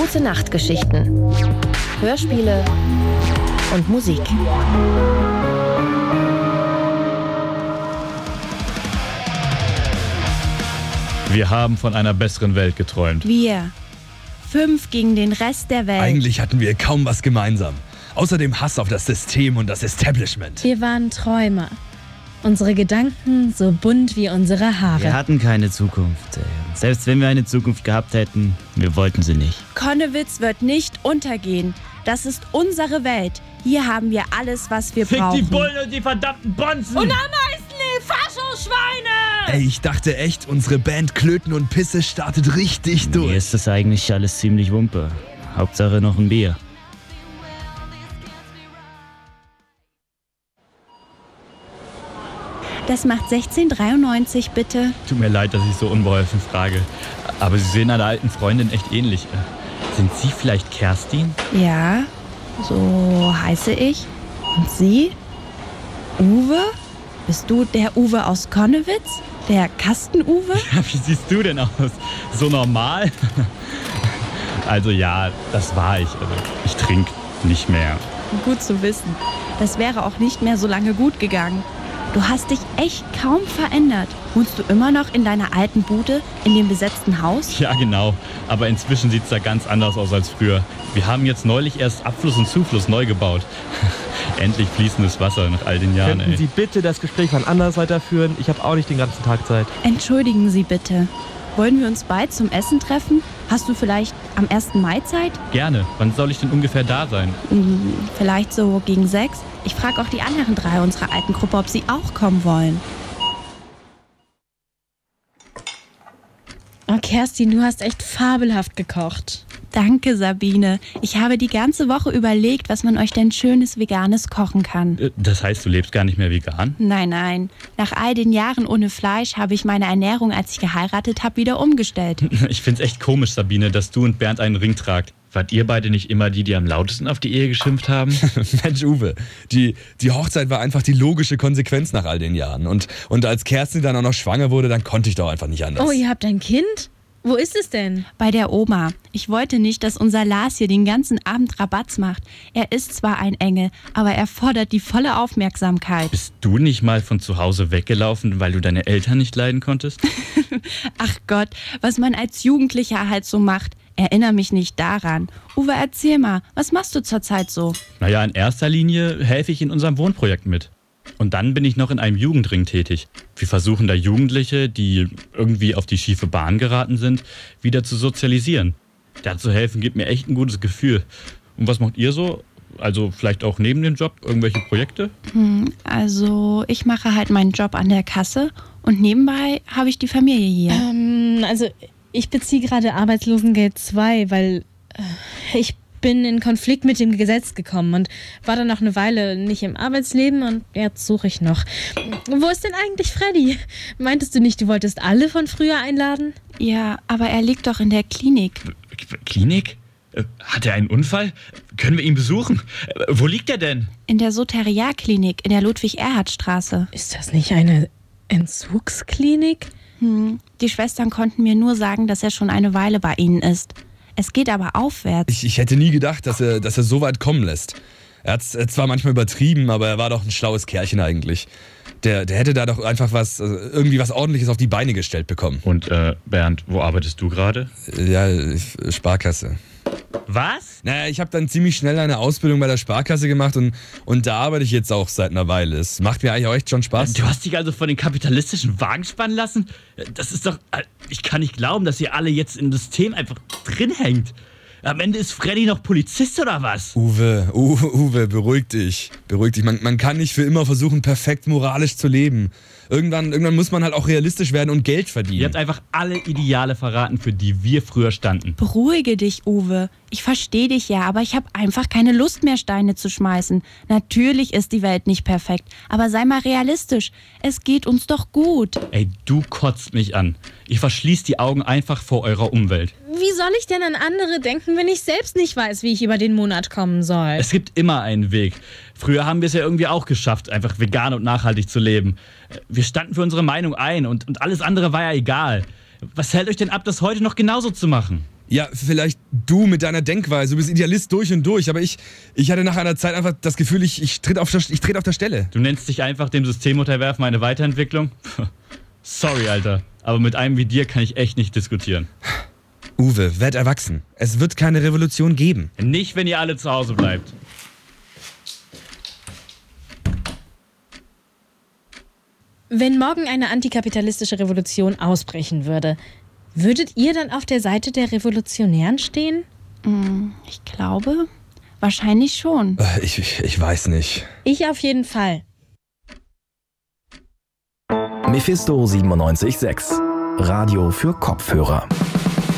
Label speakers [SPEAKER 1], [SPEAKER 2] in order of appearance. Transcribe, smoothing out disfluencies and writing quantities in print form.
[SPEAKER 1] Gute Nachtgeschichten, Hörspiele und Musik.
[SPEAKER 2] Wir haben von einer besseren Welt geträumt.
[SPEAKER 3] Wir. 5 gegen den Rest der Welt.
[SPEAKER 4] Eigentlich hatten wir kaum was gemeinsam. Außer dem Hass auf das System und das Establishment.
[SPEAKER 5] Wir waren Träumer. Unsere Gedanken so bunt wie unsere Haare.
[SPEAKER 6] Wir hatten keine Zukunft. Selbst wenn wir eine Zukunft gehabt hätten, wir wollten sie nicht.
[SPEAKER 3] Connewitz wird nicht untergehen. Das ist unsere Welt. Hier haben wir alles, was wir brauchen.
[SPEAKER 2] Fick die Bullen und die verdammten Bonzen!
[SPEAKER 3] Und Ameisen, ihr Faschoschweine!
[SPEAKER 4] Ey, ich dachte echt, unsere Band Klöten und Pisse startet richtig durch.
[SPEAKER 6] Mir ist das eigentlich alles ziemlich Wumpe. Hauptsache noch ein Bier.
[SPEAKER 3] Das macht 16,93 bitte.
[SPEAKER 2] Tut mir leid, dass ich so unbeholfen frage. Aber Sie sehen einer alten Freundin echt ähnlich. Sind Sie vielleicht Kerstin?
[SPEAKER 3] Ja, so heiße ich. Und Sie? Uwe? Bist du der Uwe aus Connewitz? Der Kasten-Uwe?
[SPEAKER 2] Ja, wie siehst du denn aus? So normal? Also ja, das war ich. Also ich trinke nicht mehr.
[SPEAKER 3] Gut zu wissen. Das wäre auch nicht mehr so lange gut gegangen. Du hast dich echt kaum verändert. Wohnst du immer noch in deiner alten Bude, in dem besetzten Haus?
[SPEAKER 2] Ja, genau. Aber inzwischen sieht es da ganz anders aus als früher. Wir haben jetzt neulich erst Abfluss und Zufluss neu gebaut. Endlich fließendes Wasser nach all den Jahren,
[SPEAKER 7] Könnten Sie bitte das Gespräch wann anders weiterführen? Ich habe auch nicht den ganzen Tag Zeit.
[SPEAKER 3] Entschuldigen Sie bitte. Wollen wir uns bald zum Essen treffen? Hast du vielleicht am 1. Mai Zeit?
[SPEAKER 2] Gerne. Wann soll ich denn ungefähr da sein?
[SPEAKER 3] Vielleicht so gegen 6? Ich frage auch die anderen 3 unserer alten Gruppe, ob sie auch kommen wollen.
[SPEAKER 5] Oh, Kerstin, du hast echt fabelhaft gekocht.
[SPEAKER 3] Danke, Sabine. Ich habe die ganze Woche überlegt, was man euch denn schönes Veganes kochen kann.
[SPEAKER 2] Das heißt, du lebst gar nicht mehr vegan?
[SPEAKER 3] Nein. Nach all den Jahren ohne Fleisch habe ich meine Ernährung, als ich geheiratet habe, wieder umgestellt.
[SPEAKER 2] Ich find's echt komisch, Sabine, dass du und Bernd einen Ring tragt. Wart ihr beide nicht immer die am lautesten auf die Ehe geschimpft haben?
[SPEAKER 4] Mensch, Uwe, die Hochzeit war einfach die logische Konsequenz nach all den Jahren. Und als Kerstin dann auch noch schwanger wurde, dann konnte ich doch einfach nicht anders.
[SPEAKER 5] Oh, ihr habt ein Kind? Wo ist es denn?
[SPEAKER 3] Bei der Oma. Ich wollte nicht, dass unser Lars hier den ganzen Abend Rabatz macht. Er ist zwar ein Engel, aber er fordert die volle Aufmerksamkeit.
[SPEAKER 2] Bist du nicht mal von zu Hause weggelaufen, weil du deine Eltern nicht leiden konntest?
[SPEAKER 3] Ach Gott, was man als Jugendlicher halt so macht. Erinnere mich nicht daran. Uwe, erzähl mal, was machst du zurzeit so?
[SPEAKER 2] Naja, in erster Linie helfe ich in unserem Wohnprojekt mit. Und dann bin ich noch in einem Jugendring tätig. Wir versuchen da Jugendliche, die irgendwie auf die schiefe Bahn geraten sind, wieder zu sozialisieren. Dazu helfen gibt mir echt ein gutes Gefühl. Und was macht ihr so? Also vielleicht auch neben dem Job irgendwelche Projekte?
[SPEAKER 3] Also ich mache halt meinen Job an der Kasse und nebenbei habe ich die Familie hier.
[SPEAKER 5] Also ich beziehe gerade Arbeitslosengeld 2, weil ich bin in Konflikt mit dem Gesetz gekommen und war dann noch eine Weile nicht im Arbeitsleben und jetzt suche ich noch. Wo ist denn eigentlich Freddy? Meintest du nicht, du wolltest alle von früher einladen?
[SPEAKER 3] Ja, aber er liegt doch in der Klinik.
[SPEAKER 2] Klinik? Hat er einen Unfall? Können wir ihn besuchen? Wo liegt er denn?
[SPEAKER 3] In der Soteriaklinik in der Ludwig-Erhard-Straße.
[SPEAKER 5] Ist das nicht eine Entzugsklinik?
[SPEAKER 3] Die Schwestern konnten mir nur sagen, dass er schon eine Weile bei ihnen ist. Es geht aber aufwärts.
[SPEAKER 4] Ich hätte nie gedacht, dass er so weit kommen lässt. Er hat zwar manchmal übertrieben, aber er war doch ein schlaues Kerlchen eigentlich. Der hätte da doch einfach irgendwie was Ordentliches auf die Beine gestellt bekommen.
[SPEAKER 2] Und Bernd, wo arbeitest du gerade?
[SPEAKER 4] Ja, Sparkasse.
[SPEAKER 2] Was?
[SPEAKER 4] Naja, ich habe dann ziemlich schnell eine Ausbildung bei der Sparkasse gemacht und da arbeite ich jetzt auch seit einer Weile. Es macht mir eigentlich auch echt schon Spaß.
[SPEAKER 2] Du hast dich also von den kapitalistischen Wagen spannen lassen? Das ist doch... Ich kann nicht glauben, dass ihr alle jetzt im System einfach drin hängt. Am Ende ist Freddy noch Polizist oder was?
[SPEAKER 4] Uwe, beruhig dich. Man kann nicht für immer versuchen, perfekt moralisch zu leben. Irgendwann muss man halt auch realistisch werden und Geld verdienen.
[SPEAKER 2] Ihr habt einfach alle Ideale verraten, für die wir früher standen.
[SPEAKER 3] Beruhige dich, Uwe. Ich verstehe dich ja, aber ich habe einfach keine Lust mehr, Steine zu schmeißen. Natürlich ist die Welt nicht perfekt, aber sei mal realistisch. Es geht uns doch gut.
[SPEAKER 2] Ey, du kotzt mich an. Ich verschließ die Augen einfach vor eurer Umwelt.
[SPEAKER 5] Wie soll ich denn an andere denken, wenn ich selbst nicht weiß, wie ich über den Monat kommen soll?
[SPEAKER 2] Es gibt immer einen Weg. Früher haben wir es ja irgendwie auch geschafft, einfach vegan und nachhaltig zu leben. Wir standen für unsere Meinung ein und alles andere war ja egal. Was hält euch denn ab, das heute noch genauso zu machen?
[SPEAKER 4] Ja, vielleicht du mit deiner Denkweise, du bist Idealist durch und durch, aber ich hatte nach einer Zeit einfach das Gefühl, ich trete auf der Stelle.
[SPEAKER 2] Du nennst dich einfach dem System unterwerfen eine Weiterentwicklung? Sorry, Alter, aber mit einem wie dir kann ich echt nicht diskutieren.
[SPEAKER 4] Uwe, werd erwachsen. Es wird keine Revolution geben.
[SPEAKER 2] Nicht, wenn ihr alle zu Hause bleibt.
[SPEAKER 5] Wenn morgen eine antikapitalistische Revolution ausbrechen würde, würdet ihr dann auf der Seite der Revolutionären stehen?
[SPEAKER 3] Ich glaube, wahrscheinlich schon.
[SPEAKER 4] Ich weiß nicht.
[SPEAKER 5] Ich auf jeden Fall.
[SPEAKER 8] Mephisto 97.6 Radio für Kopfhörer.